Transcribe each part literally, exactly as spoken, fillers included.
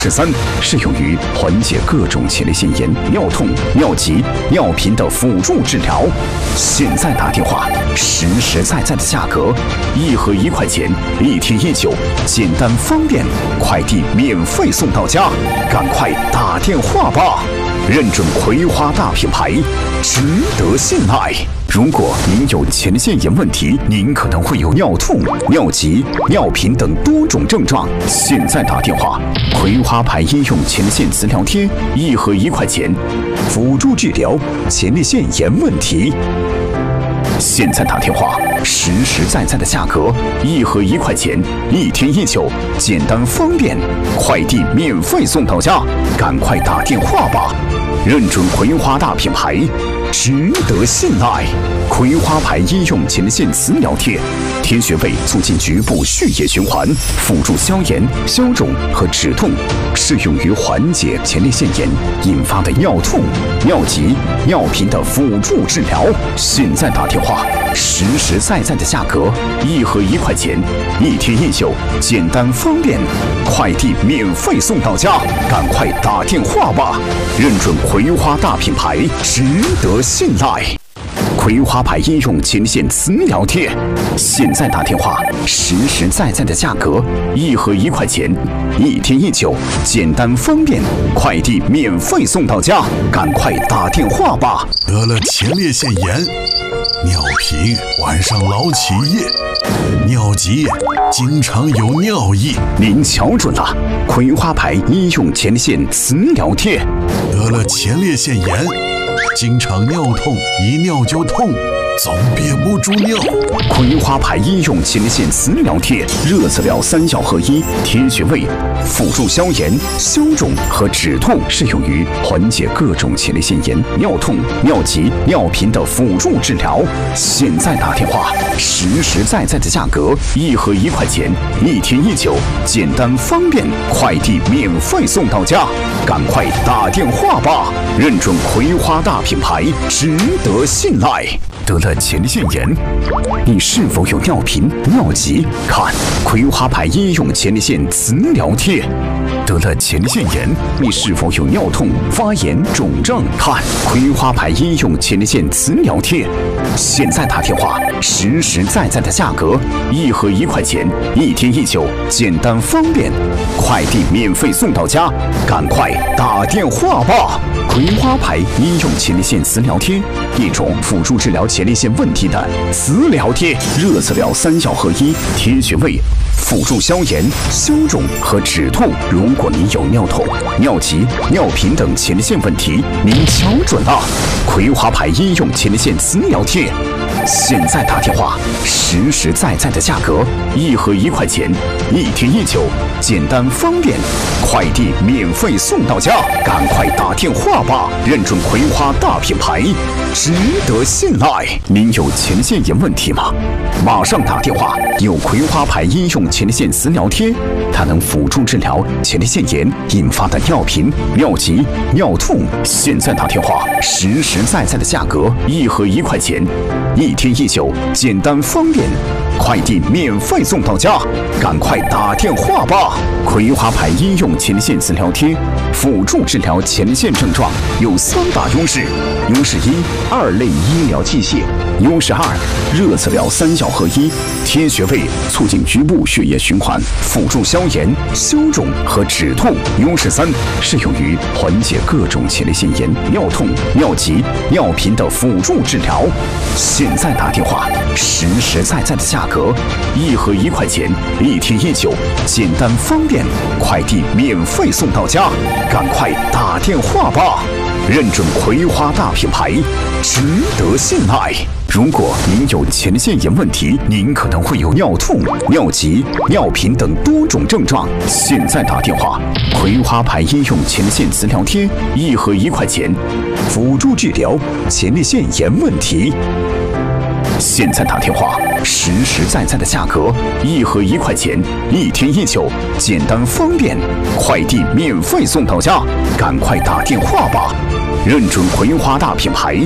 十三，适用于缓解各种前列腺炎、尿痛、尿急、尿频的辅助治疗。现在打电话，实实在在的价格，一盒一块钱，一天一酒，简单方便，快递免费送到家，赶快打电话吧！认准葵花大品牌，值得信赖。如果您有前列腺炎问题，您可能会有尿痛、尿急、尿频等多种症状。现在打电话，葵花牌医用前列腺磁疗贴，一盒一块钱，辅助治疗前列腺炎问题。现在打电话，实实在在的价格，一盒一块钱，一天一酒，简单方便，快递免费送到家，赶快打电话吧！认准葵花大品牌，值得信赖。葵花牌医用前列腺磁疗贴，贴穴位促进局部血液循环，辅助消炎、消肿和止痛，适用于缓解前列腺炎引发的尿痛、尿急、尿频的辅助治疗。现在打电话，实实在在的价格，一盒一块钱，一天一酒，简单方便，快递免费送到家，赶快打电话吧！认准葵花大品牌，值得信赖。葵花牌医用前列腺磁疗贴，现在打电话，实实在在的价格，一盒一块钱，一天一酒，简单方便，快递免费送到家，赶快打电话吧！ 得了前列腺炎、尿频，晚上老起夜，尿急，经常有尿意。 您瞧准了，葵花牌医用前列腺磁疗贴。 得了前列腺炎，经常尿痛，一尿就痛，总憋不住尿。 葵花牌医用前列腺磁疗贴，热磁疗三效合一，贴穴位，辅助消炎、消肿和止痛，适用于缓解各种前列腺炎、尿痛、尿急、尿频的辅助治疗。现在打电话，实实在在的价格，一盒一块钱，一天一酒，简单方便，快递免费送到家，赶快打电话吧！认准葵花大品牌，值得信赖。得了前列腺炎，你是否有尿频、尿急？看葵花牌医用前列腺磁疗贴。得了前列腺炎，你是否有尿痛、发炎、肿胀？看葵花牌医用前列腺磁疗贴。现在打电话，实实在在的价格，一盒一块钱，一天一酒，简单方便，快递免费送到家，赶快打电话吧！葵花牌医用前列腺磁疗贴，一种辅助治疗前列腺问题的磁疗贴，热磁疗三效合一，贴穴位，辅助消炎、消肿和止痛。如果您有尿痛、尿急、尿频等前列腺问题，您瞧准了，葵花牌医用前列腺磁疗贴。现在打电话，实实在在的价格，一盒一块钱，一天一酒，简单方便，快递免费送到家，赶快打电话吧！认准葵花大品牌，值得信赖。您有前列腺炎问题吗？马上打电话，有葵花牌医用前列腺磁疗贴，它能辅助治疗前列腺炎引发的尿频、尿急、尿痛。现在打电话，实实在在的价格，一盒一块钱，一天一酒，简单方便，快递免费送到家，赶快打电话吧！葵花牌医用前列腺磁疗贴，辅助治疗前列腺症状有三大优势：优势一，二类医疗器械；优势二，热磁疗三效合一，贴穴位，促进局部血液循环，辅助消炎、消肿和止痛；优势三，适用于缓解各种前列腺炎、尿痛、尿急、尿频的辅助治疗。现在打电话，实实在在的价格，一盒一块钱，一天一酒，简单方便，快递免费送到家，赶快打电话吧！认准葵花大品牌，值得信赖。如果您有前列腺炎问题，您可能会有尿痛、尿急、尿频等多种症状。现在打电话，葵花牌医用前列腺磁疗贴，一盒一块钱，辅助治疗前列腺炎问题。现在打电话，实实在在的价格，一盒一块钱，一天一酒，简单方便，快递免费送到家，赶快打电话吧！认准葵花大品牌，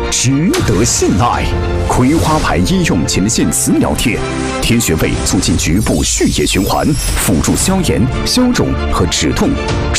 值得信赖。葵花牌医用前列腺磁疗贴，贴穴位促进局部血液循环，辅助消炎、消肿和止痛。